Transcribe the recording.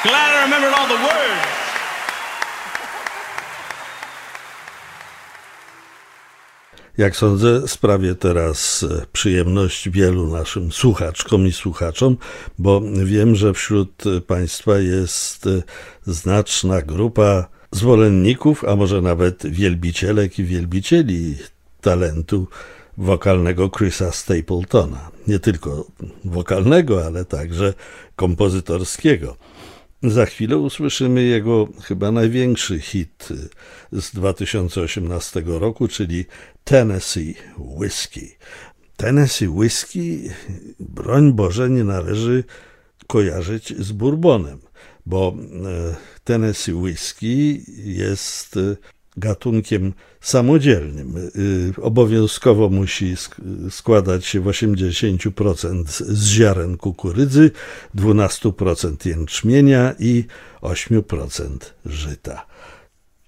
Glad I remembered all the words. Jak sądzę, sprawię teraz przyjemność wielu naszym słuchaczkom i słuchaczom, bo wiem, że wśród Państwa jest znaczna grupa zwolenników, a może nawet wielbicielek i wielbicieli talentu wokalnego Chrisa Stapletona. Nie tylko wokalnego, ale także kompozytorskiego. Za chwilę usłyszymy jego chyba największy hit z 2018 roku, czyli Tennessee Whiskey. Tennessee Whiskey, broń Boże, nie należy kojarzyć z bourbonem, bo Tennessee Whiskey jest gatunkiem samodzielnym. Obowiązkowo musi składać się w 80% z ziaren kukurydzy, 12% jęczmienia i 8% żyta.